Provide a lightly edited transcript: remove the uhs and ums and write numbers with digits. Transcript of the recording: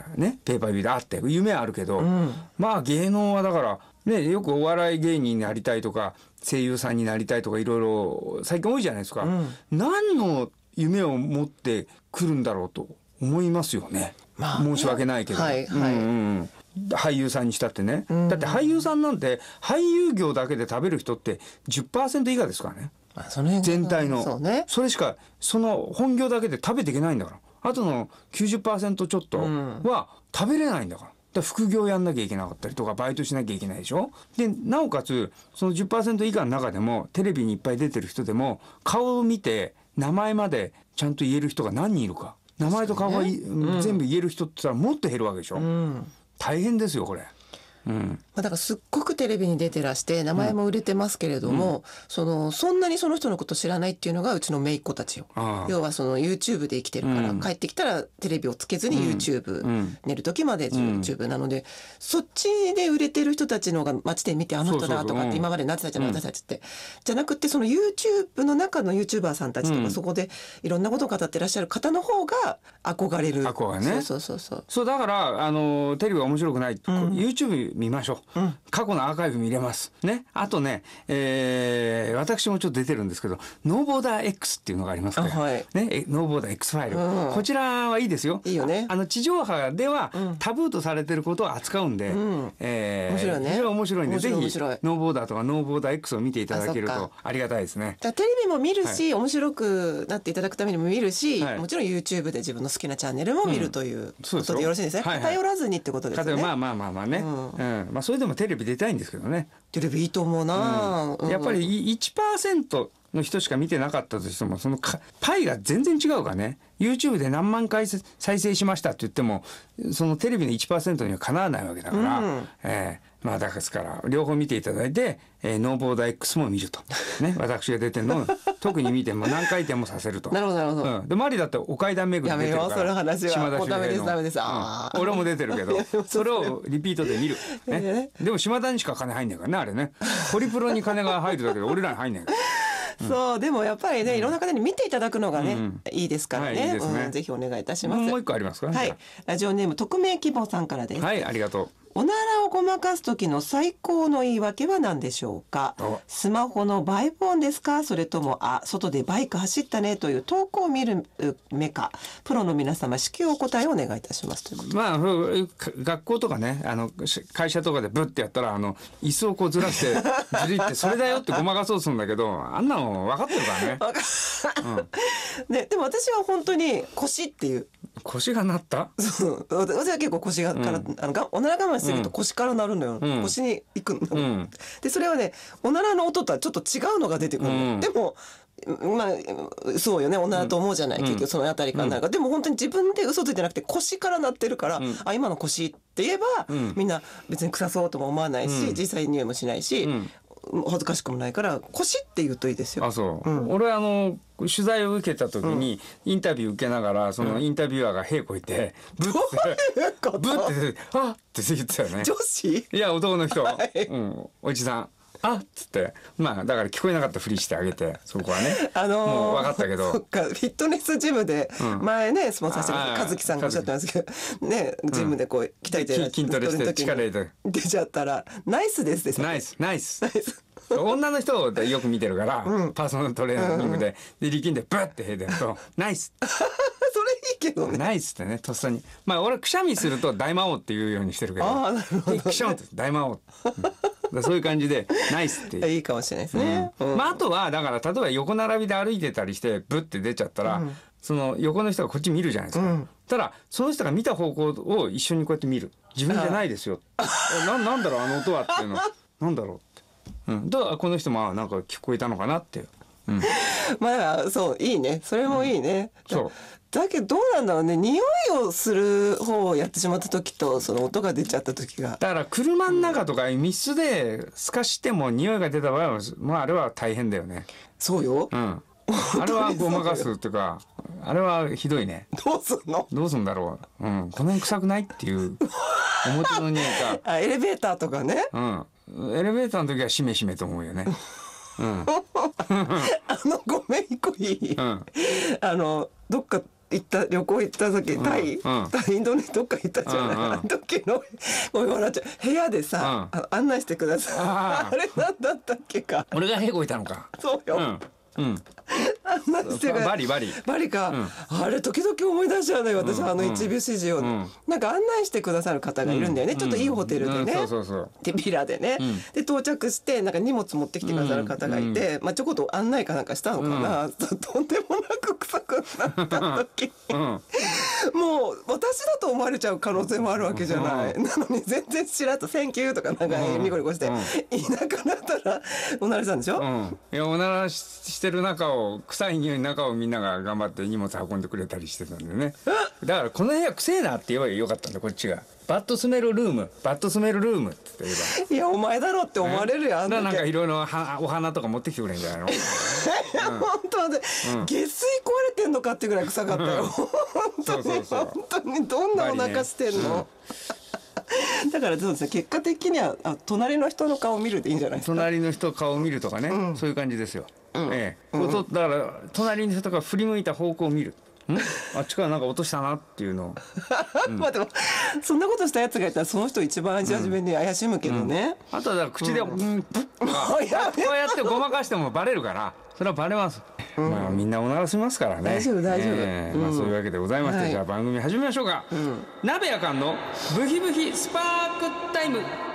ねペーパービューであって夢はあるけど、まあ芸能はだからね、よくお笑い芸人になりたいとか声優さんになりたいとかいろいろ最近多いじゃないですか、何の夢を持ってくるんだろうと思いますよね、申し訳ないけど、俳優さんにしたってね、だって俳優さんなんて俳優業だけで食べる人って 10% 以下ですからね、全体の それしかその本業だけで食べていけないんだから、あとの 90% ちょっとは食べれないんだから、副業やんなきゃいけなかったりとかバイトしなきゃいけないでしょ。でなおかつその 10% 以下の中でもテレビにいっぱい出てる人でも顔を見て名前までちゃんと言える人が何人いるか、名前と顔が全部言える人って言ったらもっと減るわけでしょ、大変ですよこれ。 だからすっごくテレビに出てらして名前も売れてますけれども、そんなにその人のこと知らないっていうのがうちの姪っ子たちよ。要はその YouTube で生きてるから、帰ってきたらテレビをつけずに YouTube、寝る時まで YouTube なので、そっちで売れてる人たちのが街で見てあの人だとかって今までなってたじゃない私たちって、じゃなくてその YouTube の中の YouTuber さんたちとか、そこでいろんなことを語ってらっしゃる方の方が憧れる。 ね、そうだからテレビが面白くない、YouTube見ましょう、過去のアーカイブ見れますね。あとね、私もちょっと出てるんですけどノーボーダー X っていうのがありますから、ね、ノーボーダー X ファイル、こちらはいいですよ。いいよね。地上波ではタブーとされてることを扱うんで、面白いね。非常に面白いんでぜひノーボーダーとかノーボーダー X を見ていただけるとありがたいですね。 テレビも見るし、面白くなっていただくためにも見るし、もちろん YouTube で自分の好きなチャンネルも見るということでよろしいですね。偏らずにってことですね。 まあね、それでもテレビ出たいんですけどね。 テレビいいと思うな、 やっぱり 1% の人しか見てなかったとしてもそのパイが全然違うからね。 YouTube で何万回再生しましたって言ってもそのテレビの 1% にはかなわないわけだから、だから両方見ていただいて、ノーボーダー X も見ると、ね、私が出てるのを特に見ても何回転もさせると。 なるほどなるほど、 でマリだってお階段巡り出てるから、 やめようその話はもうダメですダメです。 俺も出てるけどそれをリピートで見る、ね、でも島田にしか金入んないからねあれね。ホリプロに金が入るだけで俺らに入んないからそうでもやっぱりね、いろんな方に見ていただくのがね、いいですからね、ぜひお願いいたします。 もう一個ありますか。 はい、ラジオネーム匿名希望さんからです。 はい、ありがとう。 おならをごまかす時の最高の言い訳は何でしょうか。スマホのバイブ音ですか、それとも外でバイク走ったねという投稿を見る目か。プロの皆様至急お答えをお願いいたしますということで。 学校とかね会社とかでブッてやったら椅子をこうずらしてずりってそれだよってごまかそうとするんだけどあんなの分かってるからね。 ね、でも私は本当に腰っていう。 腰が鳴った。 そう私は結構腰がから、おなら我慢してると腰から鳴るのよ、腰に行くの、でそれはねおならの音とはちょっと違うのが出てくるの、でもそうよねおならと思うじゃない、結局そのあたりからなるから、でも本当に自分で嘘ついてなくて腰から鳴ってるから、今の腰って言えば、みんな別に臭そうとも思わないし、実際匂いもしないし、恥ずかしくもないから腰って言うといいですよ。 そう、俺取材を受けた時にインタビュー受けながらそのインタビュアーが屁こいてブッてあって言ってたよね。 女子？ いや男の人、おじさんあっつってだから聞こえなかったふりしてあげてそこはね、もう分かったけど。 そっかフィットネスジムで前ねスポンサーして和樹さんがおっしゃってますけどね、ジムでこう鍛えて筋トレして力入れて出ちゃったらナイスですです。 ナイス女の人をよく見てるから、パーソナルトレーニングで力んでブッてへでるとナイスそれいいけどね。 ナイスってねとっさに俺くしゃみすると大魔王っていうようにしてるけどくしゃみって大魔王そういう感じでナイスっていいかもしれないですね。 あとはだから例えば横並びで歩いてたりしてブッて出ちゃったら、その横の人がこっち見るじゃないですか、ただその人が見た方向を一緒にこうやって見る。自分じゃないですよなんだろうあの音はっていうのなんだろうって、だからこの人もなんか聞こえたのかなって、 そういいねそれもいいね、 そうだけどどうなんだろうね、匂いをする方をやってしまった時とその音が出ちゃった時が。 だから車の中とか密室で透かしても匂いが出た場合はあれは大変だよね。 そうよ、 あれはごまかすっていうかあれはひどいね。 どうすんだろう、この辺臭くないっていう表の匂いがエレベーターとかね、 エレベーターの時はしめしめと思うよね。 ごめん一個いい、どっか旅行行った時、タイ、インドネどっか行ったじゃない、あの時のごめん笑っちゃう、部屋でさ、案内してください、あれ何だったっけか。 俺がへこいたのか。 そうよ、 バリか、あれ時々思い出しちゃうのよ私、一部始終を、なんか案内してくださる方がいるんだよね、ちょっといいホテルでね、でビラでね、で到着してなんか荷物持ってきてくださる方がいて、ちょこっと案内かなんかしたのかな、とんでもなく臭くなった時もう私だと思われちゃう可能性もあるわけじゃない、なのに全然しらっと「センキュー」とかなんかニコニコして、いなくなったらおならしたんでしょ。 いやおならしてる中を、臭い匂いの中をみんなが頑張って荷物運んでくれたりしてたんだよね。だからこの部屋臭えなって言えばよかったんだ、こっちが。バッドスメルルームって言えば。 いやお前だろって思われるやん。 なんかいろいろお花とか持ってきてくれんじゃないの。 本当で、下水壊れてんのかってぐらい臭かったよ。本当にどんなお腹してんの。だからそうですね、結果的には隣の人の顔を見るでいいんじゃないですか。 隣の人の顔を見るとかね、そういう感じですよ。だから隣の人が振り向いた方向を見る。あっちからなんか落としたなっていうのをまあでもそんなことしたやつがいたらその人一番初めに怪しむけどね、 あとは口でこうやってごまかしてもバレるから、それはバレます。まあみんなおならしますからね。 大丈夫大丈夫。 まあそういうわけでございまして、じゃあ番組始めましょうか。鍋やかんのブヒブヒスパークタイム。